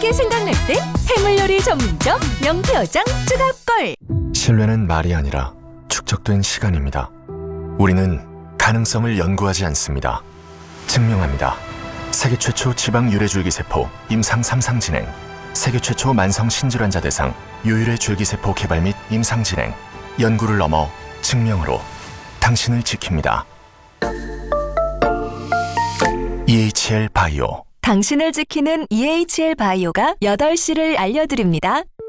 맛있게 생각날 때 해물요리 전문점 명태어장 추가골. 신뢰는 말이 아니라 축적된 시간입니다. 우리는 가능성을 연구하지 않습니다. 증명합니다. 세계 최초 지방 유래줄기세포 임상 3상 진행, 세계 최초 만성 신질환자 대상 유일의 줄기세포 개발 및 임상 진행, 연구를 넘어 증명으로 당신을 지킵니다. EHL 바이오. 당신을 지키는 EHL 바이오가 8시를 알려드립니다.